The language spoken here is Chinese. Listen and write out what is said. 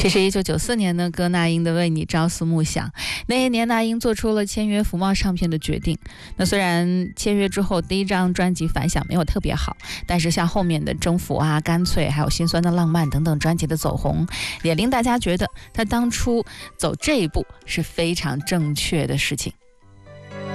这是1994年的歌，那英的《为你朝思暮想》。那一年，那英做出了签约福茂唱片的决定。那虽然签约之后第一张专辑反响没有特别好，但是像后面的《征服》啊、干脆，还有心酸的浪漫等等专辑的走红，也令大家觉得他当初走这一步是非常正确的事情。